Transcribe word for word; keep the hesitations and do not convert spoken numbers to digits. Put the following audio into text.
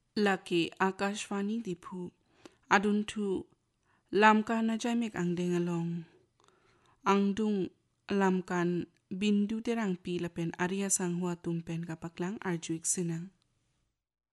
laki Akashvani dipu adun thu lamkan na jamek ang dengalong angdung lamkan bindu terang pi lapen Arya Sanghua tumpen kapaklang arjuik sinang